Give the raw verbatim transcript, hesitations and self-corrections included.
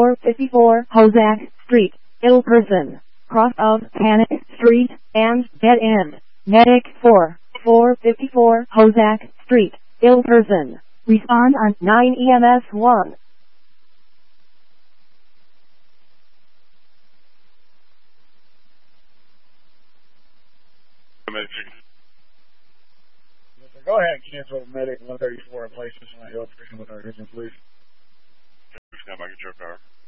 four fifty-four Hozak Street, ill person, cross of Panic Street, and dead end. Medic four four fifty-four Hozak Street, ill person. Respond on nine E M S one. Go ahead and cancel Medic one thirty-four and place this on a hill person with our vision, please. Stand by, get your car.